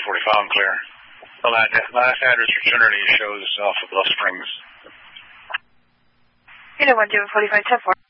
145, I'm clear. The last address for Trinity shows off of Bluff Springs. Unit 145, 10-4.